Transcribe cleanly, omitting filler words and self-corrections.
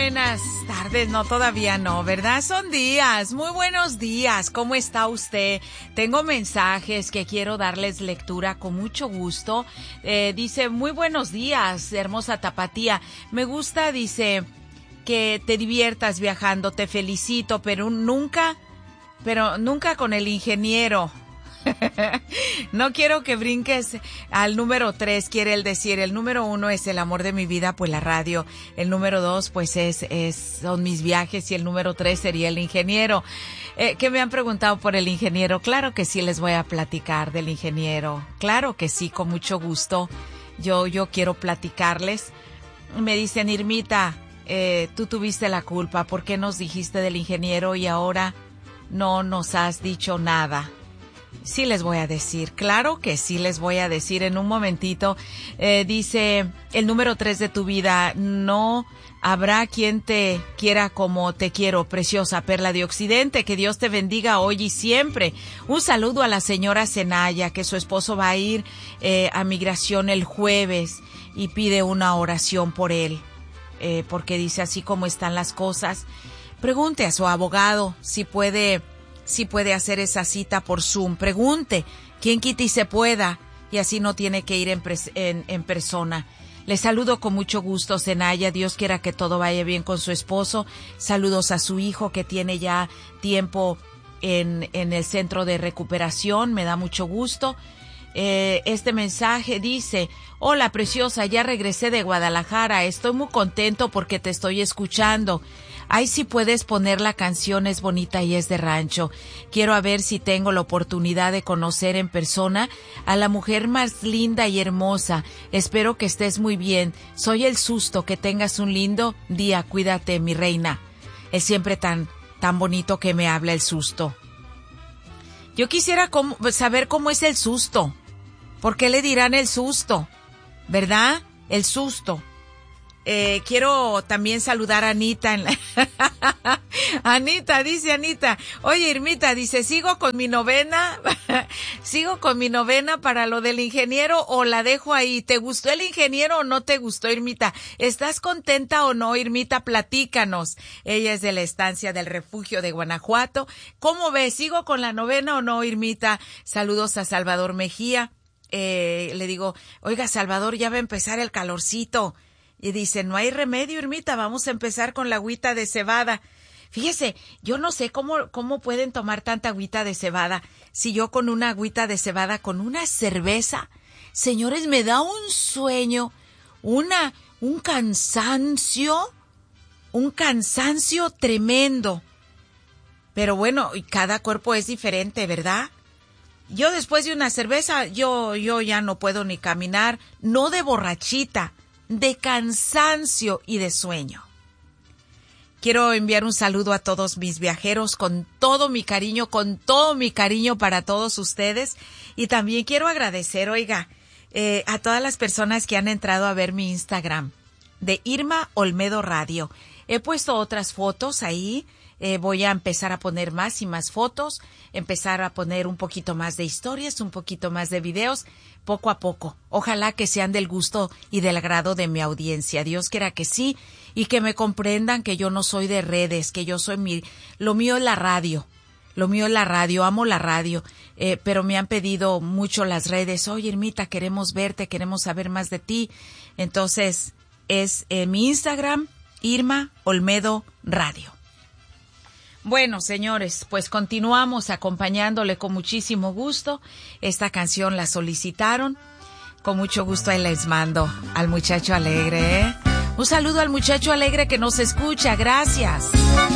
buenas tardes. No, todavía no, ¿verdad? Son días. Muy buenos días. ¿Cómo está usted? Tengo mensajes que quiero darles lectura con mucho gusto. Dice, muy buenos días, hermosa Tapatía. Me gusta, dice, que te diviertas viajando. Te felicito, pero nunca con el ingeniero. No quiero que brinques al número 3, quiere él decir. El número 1 es el amor de mi vida, pues la radio. El número 2, pues son mis viajes, y el número 3 sería el ingeniero. Que me han preguntado por el ingeniero. Claro que sí les voy a platicar del ingeniero. Claro que sí, con mucho gusto. Yo quiero platicarles. Me dicen, Irmita, tú tuviste la culpa. ¿Por qué nos dijiste del ingeniero y ahora no nos has dicho nada? Sí les voy a decir, claro que sí les voy a decir en un momentito. Dice, el número 3 de tu vida, no habrá quien te quiera como te quiero, preciosa perla de Occidente, que Dios te bendiga hoy y siempre. Un saludo a la señora Zenaya, que su esposo va a ir a migración el jueves y pide una oración por él, porque dice, así como están las cosas, pregunte a su abogado si puede hacer esa cita por Zoom. Pregunte, quién quita y se pueda, y así no tiene que ir en persona. Le saludo con mucho gusto, Zenaya. Dios quiera que todo vaya bien con su esposo. Saludos a su hijo, que tiene ya tiempo en el centro de recuperación. Me da mucho gusto. Este mensaje dice, hola preciosa, ya regresé de Guadalajara. Estoy muy contento porque te estoy escuchando. Ay, si puedes poner la canción, es bonita y es de rancho. Quiero ver si tengo la oportunidad de conocer en persona a la mujer más linda y hermosa. Espero que estés muy bien. Soy el Susto, que tengas un lindo día. Cuídate, mi reina. Es siempre tan bonito que me habla el Susto. Yo quisiera saber cómo es el Susto. ¿Por qué le dirán el Susto? ¿Verdad? El Susto. Quiero también saludar a Anita. Anita, dice Anita. Oye, Irmita, dice, ¿sigo con mi novena? ¿Sigo con mi novena para lo del ingeniero o la dejo ahí? ¿Te gustó el ingeniero o no te gustó, Irmita? ¿Estás contenta o no, Irmita? Platícanos. Ella es de la estancia del refugio de Guanajuato. ¿Cómo ves? ¿Sigo con la novena o no, Irmita? Saludos a Salvador Mejía. Le digo, oiga, Salvador, ya va a empezar el calorcito. Y dice, no hay remedio, Irmita, vamos a empezar con la agüita de cebada. Fíjese, yo no sé cómo pueden tomar tanta agüita de cebada. Si yo con una agüita de cebada, con una cerveza, señores, me da un sueño, un cansancio tremendo. Pero bueno, cada cuerpo es diferente, ¿verdad? Yo después de una cerveza, yo ya no puedo ni caminar, no de borrachita, de cansancio y de sueño. Quiero enviar un saludo a todos mis viajeros con todo mi cariño para todos ustedes. Y también quiero agradecer, oiga, a todas las personas que han entrado a ver mi Instagram de Irma Olmedo Radio. He puesto otras fotos ahí. Voy a empezar a poner más y más fotos, empezar a poner un poquito más de historias, un poquito más de videos, poco a poco. Ojalá que sean del gusto y del agrado de mi audiencia. Dios quiera que sí, y que me comprendan que yo no soy de redes, que yo soy lo mío es la radio. Lo mío es la radio, amo la radio, pero me han pedido mucho las redes. Oye, Irmita, queremos verte, queremos saber más de ti. Entonces, es mi Instagram, Irma Olmedo Radio. Bueno, señores, pues continuamos acompañándole con muchísimo gusto. Esta canción la solicitaron. Con mucho gusto ahí les mando al muchacho alegre, ¿eh? Un saludo al muchacho alegre que nos escucha. Gracias.